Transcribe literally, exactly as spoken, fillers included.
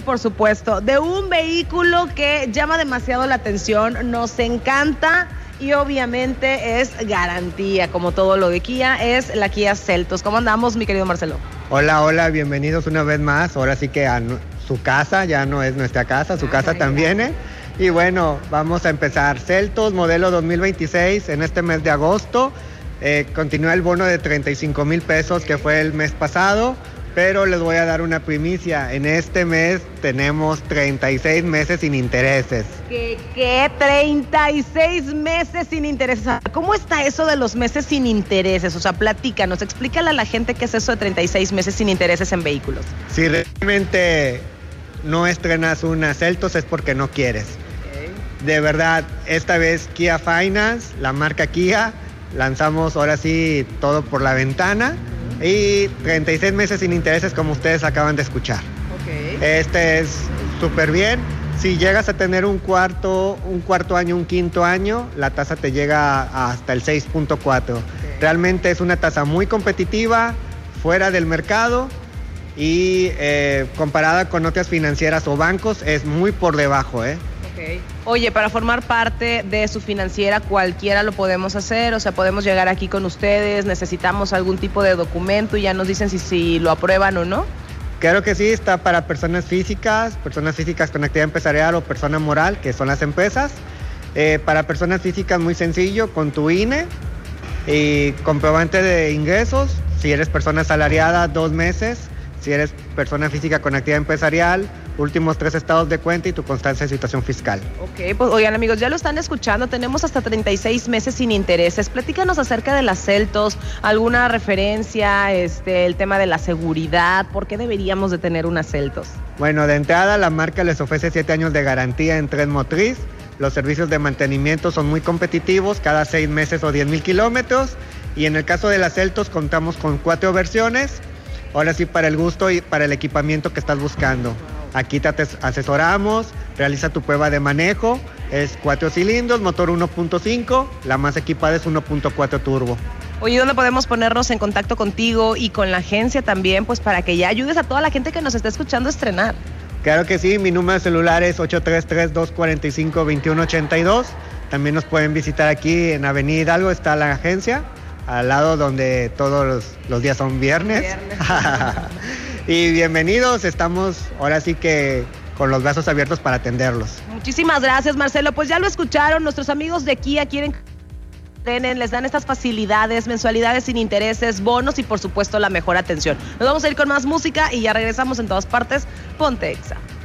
por supuesto, de un vehículo que llama demasiado la atención, nos encanta y obviamente es garantía, como todo lo de Kia, es la Kia Seltos. ¿Cómo andamos, mi querido Marcelo? Hola, hola, bienvenidos una vez más. Ahora sí que a su casa, ya no es nuestra casa, su ah, casa también, ¿eh? Y bueno, vamos a empezar. Seltos, modelo dos mil veintiséis, en este mes de agosto. Eh, continúa el bono de treinta y cinco mil pesos que fue el mes pasado, pero les voy a dar una primicia. En este mes tenemos treinta y seis meses sin intereses. ¿Qué? ¿Qué? treinta y seis meses sin intereses. ¿Cómo está eso de los meses sin intereses? O sea, platícanos, explícale a la gente qué es eso de treinta y seis meses sin intereses en vehículos. Si realmente no estrenas una Seltos es porque no quieres. Okay. De verdad, esta vez Kia Finance, la marca Kia, lanzamos ahora sí todo por la ventana y treinta y seis meses sin intereses como ustedes acaban de escuchar. Okay. Este es súper bien. Si llegas a tener un cuarto, un cuarto año, un quinto año, la tasa te llega hasta el seis punto cuatro. Okay. Realmente es una tasa muy competitiva, fuera del mercado y eh, comparada con otras financieras o bancos es muy por debajo, ¿eh? Okay. Oye, para formar parte de su financiera cualquiera lo podemos hacer, o sea, podemos llegar aquí con ustedes, necesitamos algún tipo de documento y ya nos dicen si, si lo aprueban o no. Claro que sí, está para personas físicas, personas físicas con actividad empresarial o persona moral, que son las empresas. Eh, para personas físicas muy sencillo, con tu I N E y comprobante de ingresos, si eres persona asalariada, dos meses. Si eres persona física con actividad empresarial, últimos tres estados de cuenta y tu constancia de situación fiscal. Ok, pues oigan amigos, ya lo están escuchando, tenemos hasta treinta y seis meses sin intereses. Platícanos acerca de las Seltos, alguna referencia, este, el tema de la seguridad, ¿por qué deberíamos de tener una Seltos? Bueno, de entrada la marca les ofrece siete años de garantía en tren motriz, los servicios de mantenimiento son muy competitivos, cada seis meses o diez mil kilómetros, y en el caso de las Seltos contamos con cuatro versiones. Ahora sí, para el gusto y para el equipamiento que estás buscando. Aquí te asesoramos, realiza tu prueba de manejo, es cuatro cilindros, motor uno punto cinco, la más equipada es uno punto cuatro turbo. Oye, ¿dónde podemos ponernos en contacto contigo y con la agencia también, pues para que ya ayudes a toda la gente que nos está escuchando a estrenar? Claro que sí, mi número de celular es ocho tres tres, dos cuatro cinco, dos uno ocho dos. También nos pueden visitar aquí en Avenida Hidalgo, está la agencia, al lado donde todos los, los días son viernes. viernes. Y bienvenidos, estamos ahora sí que con los brazos abiertos para atenderlos. Muchísimas gracias, Marcelo. Pues ya lo escucharon, nuestros amigos de Kia quieren que les dan estas facilidades, mensualidades sin intereses, bonos y por supuesto la mejor atención. Nos vamos a ir con más música y ya regresamos en todas partes. Ponte Exa.